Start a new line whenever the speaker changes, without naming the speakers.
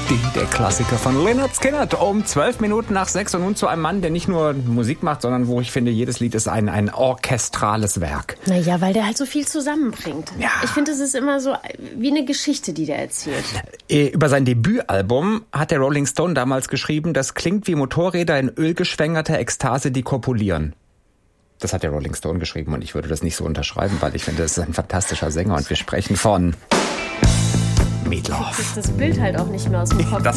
Der Klassiker von Lynyrd Skynyrd um 12 Minuten nach 6 und nun zu einem Mann, der nicht nur Musik macht, sondern wo ich finde, jedes Lied ist ein orchestrales Werk.
Naja, weil der halt so viel zusammenbringt.
Ja.
Ich finde, es ist immer so wie eine Geschichte, die der erzählt.
Über sein Debütalbum hat der Rolling Stone damals geschrieben, das klingt wie Motorräder in ölgeschwängerter Ekstase, die kopulieren. Das hat der Rolling Stone geschrieben und ich würde das nicht so unterschreiben, weil ich finde, das ist ein fantastischer Sänger und wir sprechen von Meat Loaf.
Das Bild halt auch nicht mehr aus dem Kopf.